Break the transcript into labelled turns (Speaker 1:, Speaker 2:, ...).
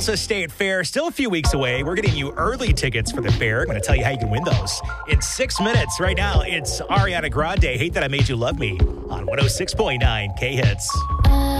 Speaker 1: Tulsa State Fair, still a few weeks away. We're getting you early tickets for the fair. I'm going to tell you how you can win those in 6 minutes. Right now, it's Ariana Grande, Hate That I Made You Love Me on 106.9 K-Hits.